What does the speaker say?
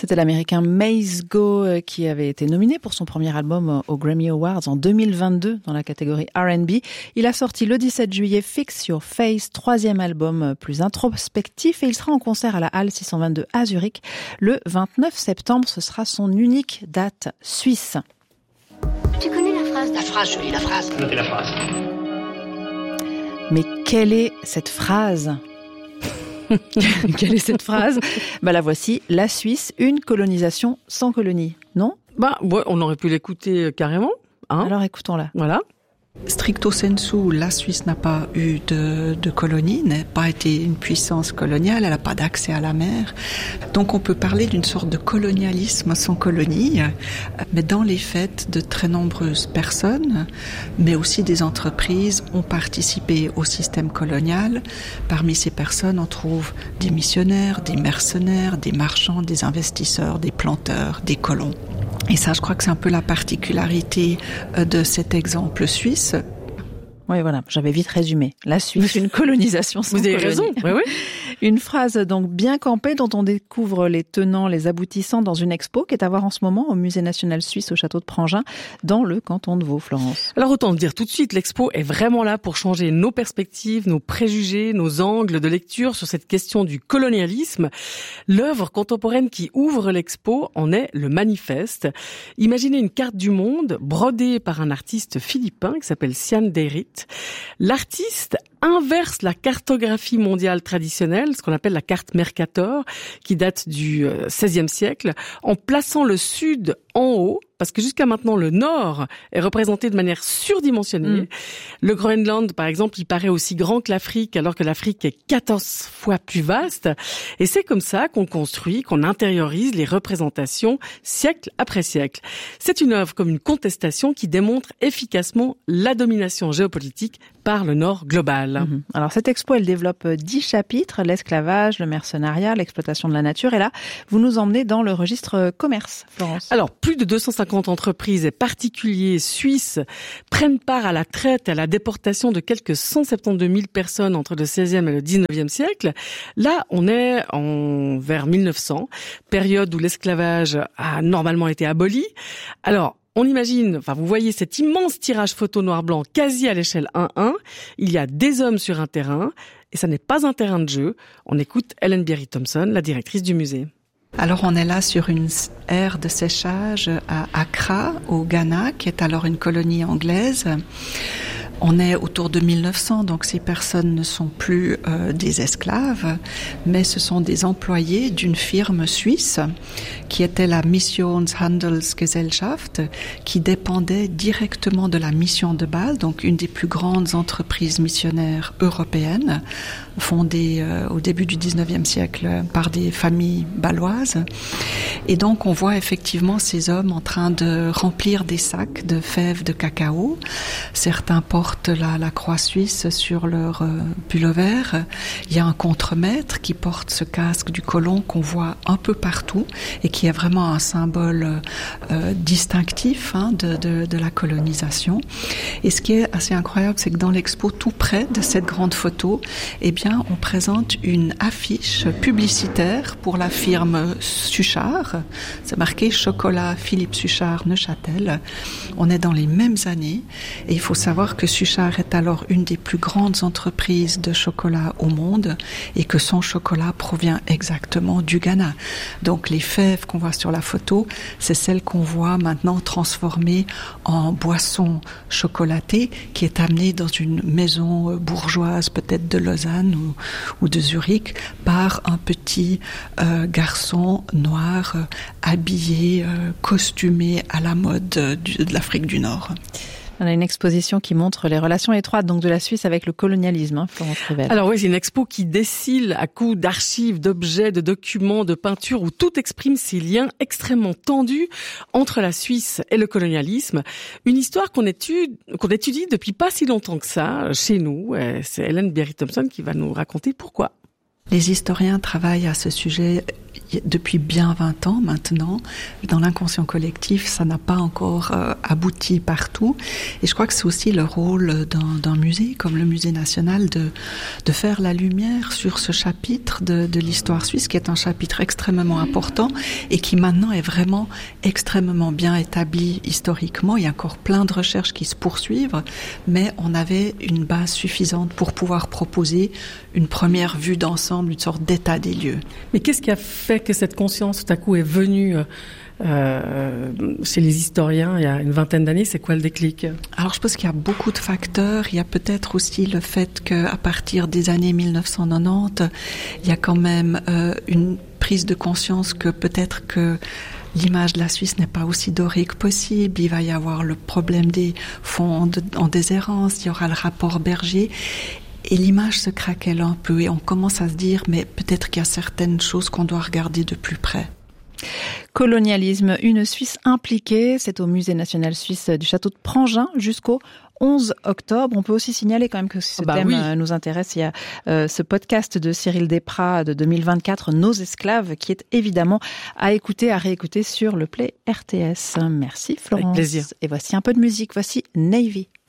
C'était l'américain Maze Go qui avait été nominé pour son premier album aux Grammy Awards en 2022 dans la catégorie R&B. Il a sorti le 17 juillet Fix Your Face, troisième album plus introspectif, et il sera en concert à la Halle 622 à Zurich le 29 septembre. Ce sera son unique date suisse. Tu connais la phrase ? La phrase, Julie, la phrase. Notez la phrase. Mais quelle est cette phrase ? Quelle est cette phrase ? La voici. La Suisse, une colonisation sans colonie. Non ? Ouais, on aurait pu l'écouter carrément. Alors écoutons-la. Voilà. Stricto sensu, la Suisse n'a pas eu de colonie, n'a pas été une puissance coloniale, elle n'a pas d'accès à la mer. Donc on peut parler d'une sorte de colonialisme sans colonie, mais dans les faits, de très nombreuses personnes, mais aussi des entreprises, ont participé au système colonial. Parmi ces personnes, on trouve des missionnaires, des mercenaires, des marchands, des investisseurs, des planteurs, des colons. Et ça, je crois que c'est un peu la particularité de cet exemple suisse. Oui, voilà, j'avais vite résumé. La Suisse, une colonisation sans colonie. Vous avez raison, oui. Une phrase donc bien campée dont on découvre les tenants, les aboutissants dans une expo qui est à voir en ce moment au Musée national suisse au château de Prangin dans le canton de Vaud, Florence. Alors autant le dire tout de suite, l'expo est vraiment là pour changer nos perspectives, nos préjugés, nos angles de lecture sur cette question du colonialisme. L'œuvre contemporaine qui ouvre l'expo en est le manifeste. Imaginez une carte du monde brodée par un artiste philippin qui s'appelle Sian Deirit. L'artiste inverse la cartographie mondiale traditionnelle, ce qu'on appelle la carte Mercator, qui date du XVIe siècle, en plaçant le sud en haut, parce que jusqu'à maintenant, le nord est représenté de manière surdimensionnée. Le Groenland, par exemple, il paraît aussi grand que l'Afrique, alors que l'Afrique est 14 fois plus vaste. Et c'est comme ça qu'on construit, qu'on intériorise les représentations siècle après siècle. C'est une œuvre comme une contestation qui démontre efficacement la domination géopolitique par le nord global. Alors cette expo, elle développe 10 chapitres, l'esclavage, le mercenariat, l'exploitation de la nature. Et là, vous nous emmenez dans le registre commerce, Florence. Alors, plus de 250 entreprises et particuliers suisses prennent part à la traite et à la déportation de quelques 172 000 personnes entre le XVIe et le XIXe siècle. Là, on est vers 1900, période où l'esclavage a normalement été aboli. Alors, on imagine, vous voyez cet immense tirage photo noir-blanc quasi à l'échelle 1:1. Il y a des hommes sur un terrain et ça n'est pas un terrain de jeu. On écoute Helen Bierry-Thompson, la directrice du musée. Alors on est là sur une aire de séchage à Accra, au Ghana, qui est alors une colonie anglaise. On est autour de 1900, donc ces personnes ne sont plus des esclaves, mais ce sont des employés d'une firme suisse qui était la Missionshandelsgesellschaft, qui dépendait directement de la mission de Bâle, donc une des plus grandes entreprises missionnaires européennes, fondée au début du 19e siècle par des familles bâloises. Et donc on voit effectivement ces hommes en train de remplir des sacs de fèves de cacao. Certains portent la croix suisse sur leur pullover. Il y a un contremaître qui porte ce casque du colon qu'on voit un peu partout et qui est vraiment un symbole distinctif de la colonisation. Et ce qui est assez incroyable, c'est que dans l'expo, tout près de cette grande photo, on présente une affiche publicitaire pour la firme Suchard. C'est marqué Chocolat Philippe Suchard Neuchâtel. On est dans les mêmes années et il faut savoir que Suchard est alors une des plus grandes entreprises de chocolat au monde et que son chocolat provient exactement du Ghana. Donc les fèves qu'on voit sur la photo, c'est celles qu'on voit maintenant transformées en boisson chocolatée qui est amenée dans une maison bourgeoise peut-être de Lausanne ou de Zurich par un petit garçon noir habillé, costumé à la mode de l'Afrique du Nord. On a une exposition qui montre les relations étroites donc de la Suisse avec le colonialisme, Florence Revel. Alors oui, c'est une expo qui décile à coups d'archives, d'objets, de documents, de peintures, où tout exprime ces liens extrêmement tendus entre la Suisse et le colonialisme. Une histoire qu'on étudie depuis pas si longtemps que ça, chez nous. C'est Helen Bierry-Thompson qui va nous raconter pourquoi. Les historiens travaillent à ce sujet depuis bien 20 ans maintenant. Dans l'inconscient collectif, ça n'a pas encore abouti partout. Et je crois que c'est aussi le rôle d'un musée, comme le Musée national, de faire la lumière sur ce chapitre de l'histoire suisse, qui est un chapitre extrêmement important et qui maintenant est vraiment extrêmement bien établi historiquement. Il y a encore plein de recherches qui se poursuivent, mais on avait une base suffisante pour pouvoir proposer une première vue d'ensemble, une sorte d'état des lieux. Mais qu'est-ce qui a fait que cette conscience tout à coup est venue chez les historiens il y a une vingtaine d'années? C'est quoi le déclic? Alors je pense qu'il y a beaucoup de facteurs. Il y a peut-être aussi le fait qu'à partir des années 1990, il y a quand même une prise de conscience que peut-être que l'image de la Suisse n'est pas aussi dorée que possible. Il va y avoir le problème des fonds en déshérence, il y aura le rapport Berger. Et l'image se craquelle un peu et on commence à se dire, mais peut-être qu'il y a certaines choses qu'on doit regarder de plus près. Colonialisme, une Suisse impliquée, c'est au Musée national suisse du château de Prangin jusqu'au 11 octobre. On peut aussi signaler quand même que si ce thème nous intéresse, il y a ce podcast de Cyril Desprats de 2024, Nos esclaves, qui est évidemment à écouter, à réécouter sur le Play RTS. Merci Florence. Avec plaisir. Et voici un peu de musique, voici Navy.